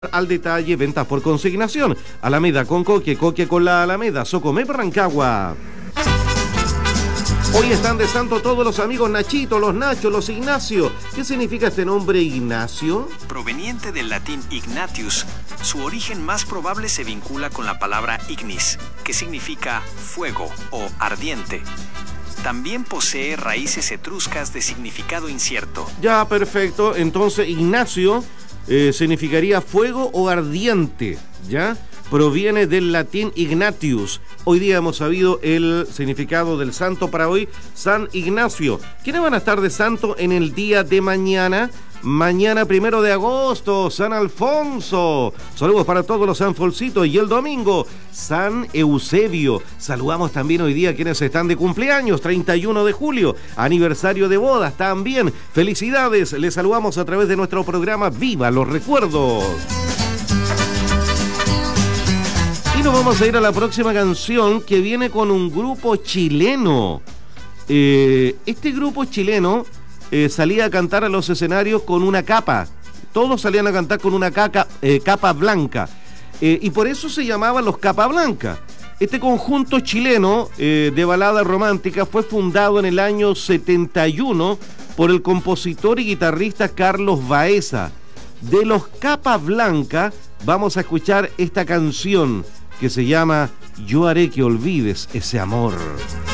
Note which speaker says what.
Speaker 1: al detalle, ventas por consignación. Alameda con Coque, Coque con la Alameda, Socomep, Rancagua. Hoy están de santo todos los amigos Nachito, los Nachos, los Ignacio. ¿Qué significa este nombre Ignacio?
Speaker 2: Proveniente del latín ignatius, su origen más probable se vincula con la palabra ignis, que significa fuego o ardiente. También posee raíces etruscas de significado incierto.
Speaker 1: Ya, perfecto. Entonces, Ignacio significaría fuego o ardiente, ¿ya? Proviene del latín Ignatius. Hoy día hemos sabido el significado del santo para hoy, San Ignacio. ¿Quiénes van a estar de santo en el día de mañana? Mañana 1 de agosto, San Alfonso. Saludos para todos los sanfolcitos. Y el domingo, San Eusebio. Saludamos también hoy día a quienes están de cumpleaños, 31 de julio, aniversario de bodas también. Felicidades, les saludamos a través de nuestro programa Viva los Recuerdos. Y nos vamos a ir a la próxima canción que viene con un grupo chileno. Este grupo chileno salía a cantar a los escenarios con una capa. Todos salían a cantar con una capa blanca. Y por eso se llamaban los Capa Blanca. Este conjunto chileno de balada romántica fue fundado en el año 71 por el compositor y guitarrista Carlos Baeza. De los Capa Blanca vamos a escuchar esta canción que se llama Yo haré que olvides ese amor.